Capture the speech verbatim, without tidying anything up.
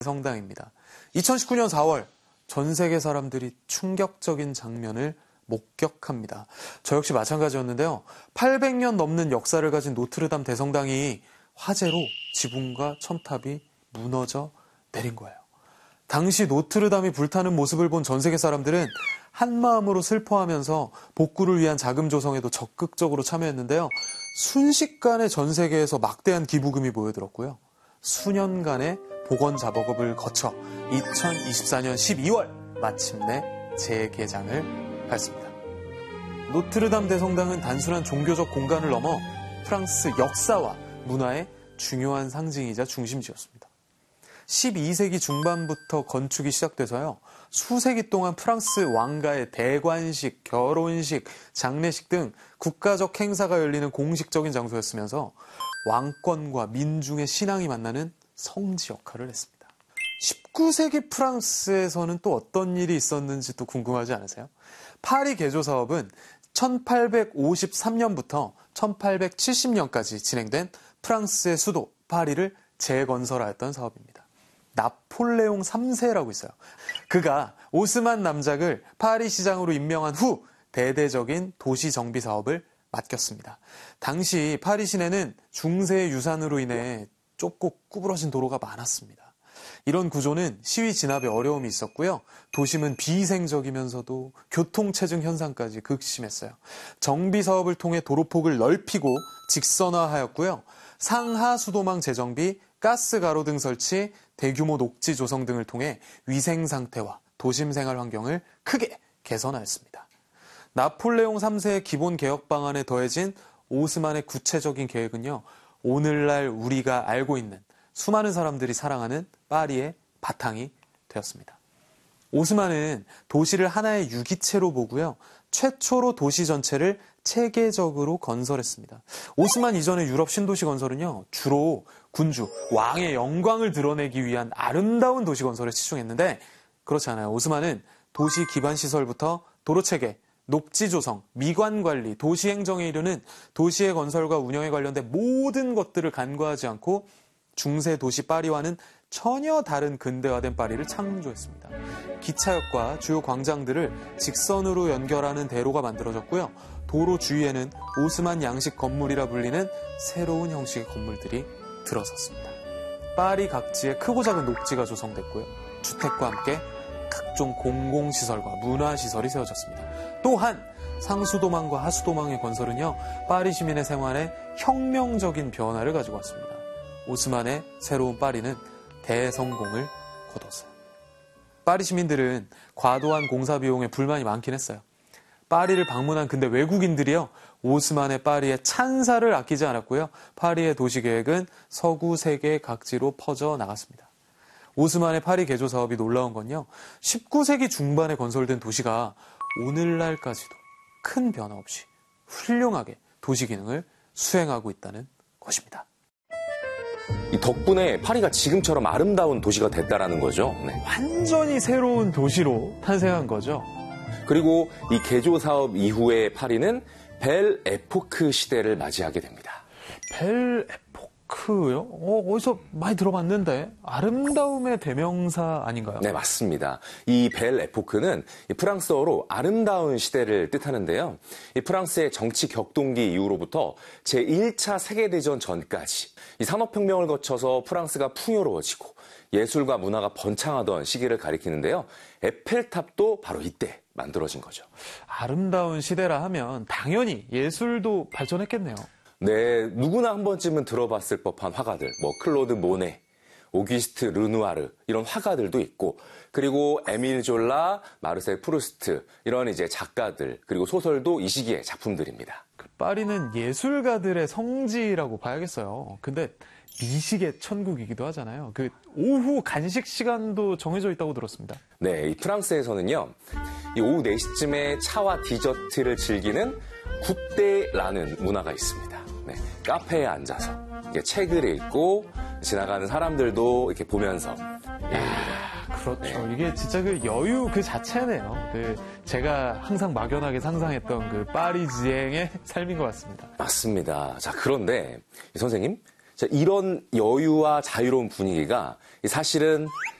성당입니다. 이천십구 년 사월 전 세계 사람들이 충격적인 장면을 목격합니다. 저 역시 마찬가지였는데요. 팔백 년 넘는 역사를 가진 노트르담 대성당이 화재로 지붕과 첨탑이 무너져 내린 거예요. 당시 노트르담이 불타는 모습을 본 전 세계 사람들은 한마음으로 슬퍼하면서 복구를 위한 자금 조성에도 적극적으로 참여했는데요. 순식간에 전 세계에서 막대한 기부금이 모여들었고요. 수년간의 복원 작업을 거쳐 이천이십사 년 십이월 마침내 재개장을 했습니다. 노트르담 대성당은 단순한 종교적 공간을 넘어 프랑스 역사와 문화의 중요한 상징이자 중심지였습니다. 십이 세기 중반부터 건축이 시작돼서요. 수세기 동안 프랑스 왕가의 대관식, 결혼식, 장례식 등 국가적 행사가 열리는 공식적인 장소였으면서 왕권과 민중의 신앙이 만나는 성지 역할을 했습니다. 십구 세기 프랑스에서는 또 어떤 일이 있었는지 또 궁금하지 않으세요? 파리 개조 사업은 천팔백오십삼 년부터 천팔백칠십 년까지 진행된 프랑스의 수도 파리를 재건설하였던 사업입니다. 나폴레옹 삼 세라고 있어요. 그가 오스만 남작을 파리 시장으로 임명한 후 대대적인 도시 정비 사업을 맡겼습니다. 당시 파리 시내는 중세의 유산으로 인해 좁고 구부러진 도로가 많았습니다. 이런 구조는 시위 진압에 어려움이 있었고요. 도심은 비위생적이면서도 교통체증 현상까지 극심했어요. 정비 사업을 통해 도로폭을 넓히고 직선화하였고요. 상하 수도망 재정비, 가스 가로등 설치, 대규모 녹지 조성 등을 통해 위생 상태와 도심 생활 환경을 크게 개선하였습니다. 나폴레옹 삼 세의 기본 개혁 방안에 더해진 오스만의 구체적인 계획은요. 오늘날 우리가 알고 있는 수많은 사람들이 사랑하는 파리의 바탕이 되었습니다. 오스만은 도시를 하나의 유기체로 보고요. 최초로 도시 전체를 체계적으로 건설했습니다. 오스만 이전의 유럽 신도시 건설은요. 주로 군주, 왕의 영광을 드러내기 위한 아름다운 도시 건설에 치중했는데 그렇지 않아요. 오스만은 도시 기반 시설부터 도로체계, 녹지 조성, 미관 관리, 도시 행정에 이르는 도시의 건설과 운영에 관련된 모든 것들을 간과하지 않고 중세 도시 파리와는 전혀 다른 근대화된 파리를 창조했습니다. 기차역과 주요 광장들을 직선으로 연결하는 대로가 만들어졌고요. 도로 주위에는 오스만 양식 건물이라 불리는 새로운 형식의 건물들이 들어섰습니다. 파리 각지에 크고 작은 녹지가 조성됐고요. 주택과 함께 각종 공공시설과 문화시설이 세워졌습니다. 또한 상수도망과 하수도망의 건설은요. 파리 시민의 생활에 혁명적인 변화를 가지고 왔습니다. 오스만의 새로운 파리는 대성공을 거뒀어요. 파리 시민들은 과도한 공사 비용에 불만이 많긴 했어요. 파리를 방문한 근데 외국인들이요. 오스만의 파리에 찬사를 아끼지 않았고요. 파리의 도시계획은 서구 세계 각지로 퍼져 나갔습니다. 오스만의 파리 개조 사업이 놀라운 건요. 십구 세기 중반에 건설된 도시가 오늘날까지도 큰 변화 없이 훌륭하게 도시 기능을 수행하고 있다는 것입니다. 이 덕분에 파리가 지금처럼 아름다운 도시가 됐다라는 거죠. 네. 완전히 새로운 도시로 탄생한 거죠. 그리고 이 개조 사업 이후에 파리는 벨 에포크 시대를 맞이하게 됩니다. 벨 에포크요? 어, 어디서 많이 들어봤는데 아름다움의 대명사 아닌가요? 네, 맞습니다. 이 벨 에포크는 프랑스어로 아름다운 시대를 뜻하는데요. 이 프랑스의 정치 격동기 이후로부터 제일 차 세계대전 전까지 이 산업혁명을 거쳐서 프랑스가 풍요로워지고 예술과 문화가 번창하던 시기를 가리키는데요. 에펠탑도 바로 이때 만들어진 거죠. 아름다운 시대라 하면 당연히 예술도 발전했겠네요. 네, 누구나 한 번쯤은 들어봤을 법한 화가들, 뭐 클로드 모네, 오기스트 르누아르 이런 화가들도 있고, 그리고 에밀 졸라, 마르셀 프루스트 이런 이제 작가들 그리고 소설도 이 시기의 작품들입니다. 그 파리는 예술가들의 성지라고 봐야겠어요. 근데 미식의 천국이기도 하잖아요. 그 오후 간식 시간도 정해져 있다고 들었습니다. 네, 이 프랑스에서는요, 이 오후 네 시쯤에 차와 디저트를 즐기는 굿데라는 문화가 있습니다. 네, 카페에 앉아서 이게 책을 읽고 지나가는 사람들도 이렇게 보면서. 야, 그렇죠. 네. 이게 진짜 그 여유 그 자체네요. 그 제가 항상 막연하게 상상했던 그 파리지앵의 삶인 것 같습니다. 맞습니다. 자, 그런데 선생님, 자, 이런 여유와 자유로운 분위기가 사실은